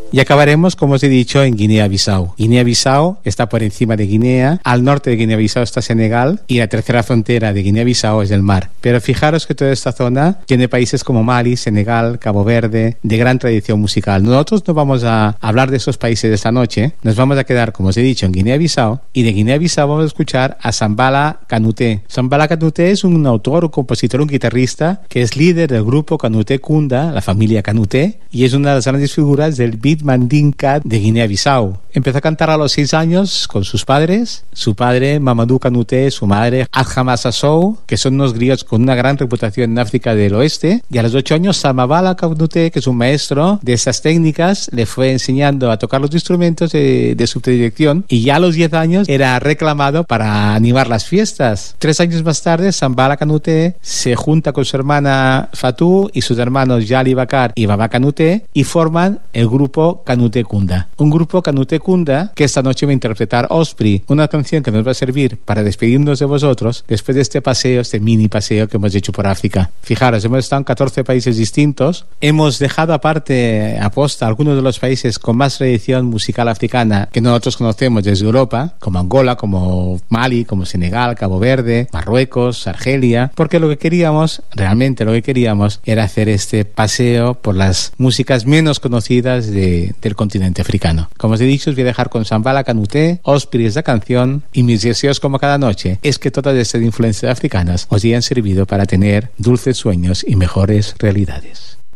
Y acabaremos, como os he dicho, en Guinea-Bissau. Guinea-Bissau está por encima de Guinea, al norte de Guinea-Bissau está Senegal y la tercera frontera de Guinea-Bissau es el mar. Pero fijaros que toda esta zona tiene países como Mali, Senegal, Cabo Verde, de gran tradición musical. Nosotros no vamos a hablar de esos países esta noche, nos vamos a quedar, como os he dicho, en Guinea-Bissau, y de Guinea-Bissau vamos a escuchar a Sambala Kanouté. Sambala Kanouté es un autor, un compositor, un guitarrista que es líder del grupo Kanouté Kunda, la familia Kanouté, y es una de las grandes figuras del beat mandinka de Guinea-Bissau. Empezó a cantar a los 6 años con sus padres, su padre Mamadou Kanouté, su madre Adjama Sassou, que son unos griots con una gran reputación en África del Oeste, y a los 8 años Samabala Kanouté, que es un maestro de estas técnicas, le fue enseñando a tocar los instrumentos de su predilección, y ya a los 10 años era reclamado para animar las fiestas. 3 años más tarde Sambala Kanouté se junta con su hermana Fatou y sus hermanos Yali Bakar y Baba Kanouté y forman el grupo Kanouté Kunda. Un grupo Kanouté Kunda que esta noche va a interpretar Osprey, una canción que nos va a servir para despedirnos de vosotros después de este paseo, este mini paseo que hemos hecho por África. Fijaros, hemos estado en 14 países distintos, hemos dejado aparte aposta algunos de los países con más tradición musical africana que nosotros conocemos desde Europa, como Angola, como Mali, como Senegal, Cabo Verde, Marruecos, Argelia, porque lo que queríamos, realmente lo que queríamos, era hacer este paseo por las músicas menos conocidas del continente africano. Como os he dicho, os voy a dejar con Sambala Kanouté, Osprey es la canción, y mis deseos como cada noche es que todas estas influencias africanas os hayan servido para tener dulces sueños y mejores realidades.